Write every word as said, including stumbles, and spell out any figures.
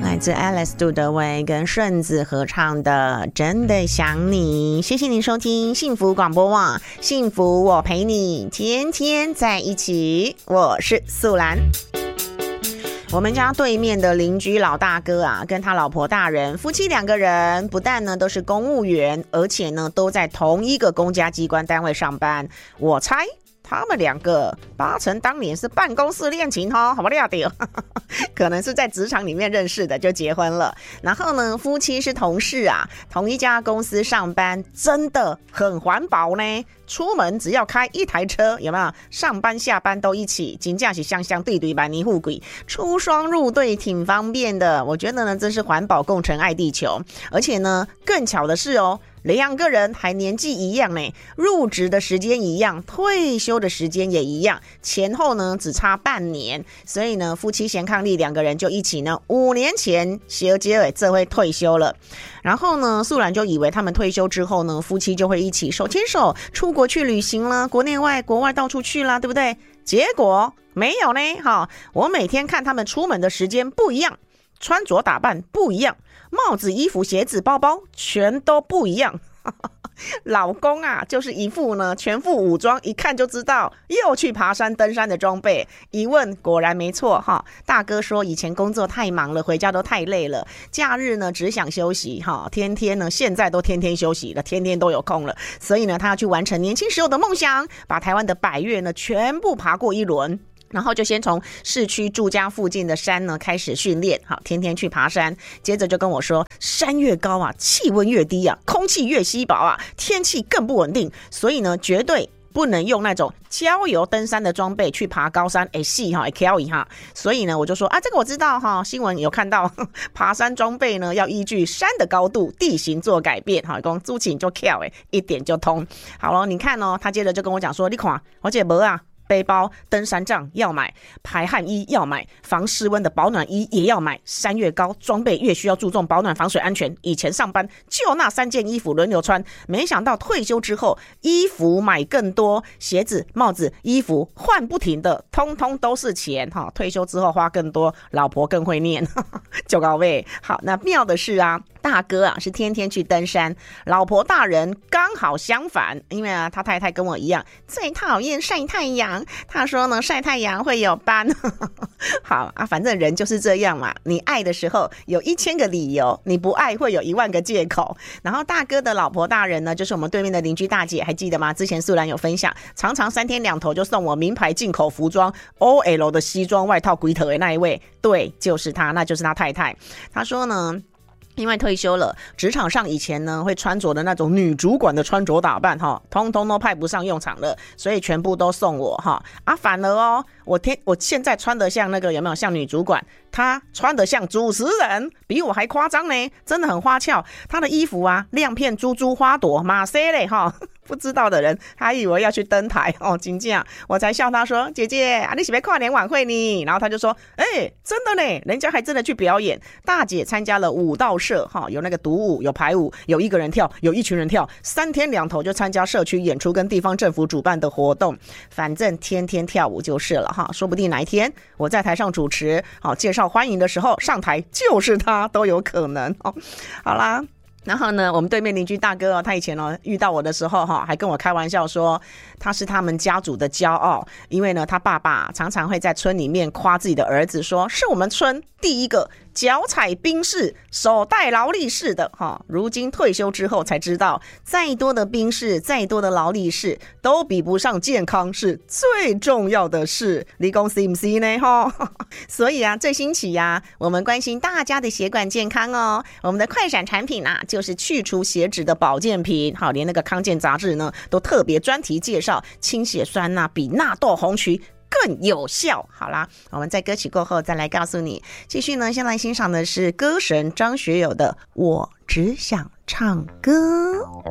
来自 Alice 杜德伟跟顺子合唱的《真的想你》。谢谢您收听幸福广播网，幸福我陪你，天天在一起。我是素兰。我们家对面的邻居老大哥啊，跟他老婆大人夫妻两个人，不但呢都是公务员，而且呢都在同一个公家机关单位上班。我猜他们两个八成当年是办公室恋情哦，好不了的，可能是在职场里面认识的就结婚了。然后呢，夫妻是同事啊，同一家公司上班，真的很环保呢。出门只要开一台车，有没有？上班下班都一起，真的是相相对对百年富贵，出双入对挺方便的。我觉得呢，真是环保共存爱地球。而且呢，更巧的是哦，两个人还年纪一样呢，入职的时间一样，退休的时间也一样，前后呢只差半年。所以呢，夫妻贤伉俪两个人就一起呢，五年前小结尾这回退休了。然后呢，素兰就以为他们退休之后呢，夫妻就会一起手牵手出国去旅行了，国内外国外到处去啦，对不对？结果没有呢，哈，我每天看他们出门的时间不一样，穿着打扮不一样，帽子、衣服、鞋子、包包全都不一样。老公啊，就是一副呢全副武装，一看就知道又去爬山登山的装备。一问果然没错哈，大哥说以前工作太忙了，回家都太累了，假日呢只想休息哈，天天呢现在都天天休息了，天天都有空了，所以呢他要去完成年轻时候的梦想，把台湾的百岳呢全部爬过一轮。然后就先从市区住家附近的山呢开始训练，好，天天去爬山。接着就跟我说，山越高啊，气温越低啊，空气越稀薄啊，天气更不稳定，所以呢，绝对不能用那种郊游登山的装备去爬高山，哎细哈，哎挑一哈。所以呢，我就说啊，这个我知道哈，新闻有看到，呵呵爬山装备呢要依据山的高度、地形做改变，哈，讲主请就挑哎，一点就通。好了，你看哦，他接着就跟我讲说，你看，我这没啊。背包、登山杖要买，排汗衣要买，防室温的保暖衣也要买。山越高，装备越需要注重保暖、防水安全。以前上班就那三件衣服轮流穿，没想到退休之后，衣服买更多，鞋子、帽子、衣服换不停的，通通都是钱哈。退休之后花更多，老婆更会念，就高位。好，那妙的是啊。大哥啊是天天去登山，老婆大人刚好相反，因为啊他太太跟我一样最讨厌晒太阳，他说呢晒太阳会有斑。好啊，反正人就是这样嘛，你爱的时候有一千个理由，你不爱会有一万个借口。然后大哥的老婆大人呢，就是我们对面的邻居大姐，还记得吗？之前素兰有分享，常常三天两头就送我名牌进口服装 O L 的西装外套龟头的那一位，对，就是他，那就是他太太。他说呢，因为退休了，职场上以前呢会穿着的那种女主管的穿着打扮哈，通通都派不上用场了，所以全部都送我哈。啊，反而哦，我天，我现在穿得像那个有没有像女主管？她穿得像主持人，比我还夸张呢，真的很花俏。她的衣服啊，亮片珠珠花朵，马塞嘞哈。不知道的人还以为要去登台哦，真这样，我才笑他说：“姐姐啊，你是不是跨年晚会呢？”然后他就说：“哎、欸，真的呢，人家还真的去表演。大姐参加了舞蹈社哈，有那个独舞，有排舞，有一个人跳，有一群人跳，三天两头就参加社区演出跟地方政府主办的活动，反正天天跳舞就是了哈。说不定哪一天我在台上主持，好介绍欢迎的时候上台就是他都有可能哦。好啦。”然后呢，我们对面邻居大哥哦，他以前哦遇到我的时候哈，还跟我开玩笑说他是他们家族的骄傲，因为呢他爸爸常常会在村里面夸自己的儿子说，是我们村第一个脚踩冰室、手戴劳力士的哈。如今退休之后才知道，再多的冰室、再多的劳力士，都比不上健康是最重要的事。你说是不是呢？哈，所以啊，这星期呀、啊，我们关心大家的血管健康哦。我们的快闪产品啊，就是去除血脂的保健品。好，连那个康健杂志呢，都特别专题介绍清血酸呐、啊，比纳豆红曲更有效。好啦，我们在歌曲过后再来告诉你。继续呢，先来欣赏的是歌神张学友的《我只想唱歌》。